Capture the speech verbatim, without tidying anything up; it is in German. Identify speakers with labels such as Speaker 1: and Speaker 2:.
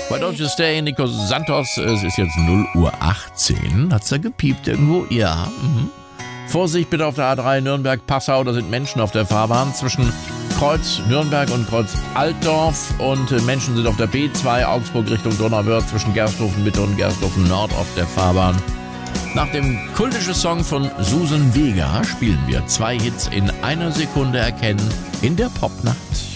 Speaker 1: Why Don't You Stay, Nico Santos. Es ist jetzt null Uhr achtzehn. Hat's da gepiept irgendwo? Ja. Mhm. Vorsicht bitte auf der A drei Nürnberg-Passau. Da sind Menschen auf der Fahrbahn zwischen Kreuz Nürnberg und Kreuz Altdorf. Und Menschen sind auf der B zwei Augsburg Richtung Donauwörth zwischen Gersthofen Mitte und Gersthofen Nord auf der Fahrbahn. Nach dem kultischen Song von Susan Vega spielen wir zwei Hits in einer Sekunde erkennen in der Popnacht.